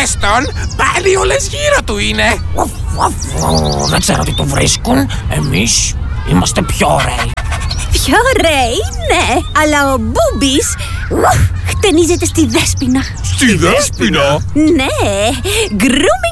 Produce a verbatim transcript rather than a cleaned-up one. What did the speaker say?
Δες τον, πάλι όλες γύρω του είναι. Δεν ξέρω τι του βρίσκουν. Εμείς είμαστε πιο ωραίοι. Πιο ωραίοι, ναι, αλλά ο Μπούμπης χτενίζεται στη Δέσποινα. Στη Δέσποινα? Ναι, grooming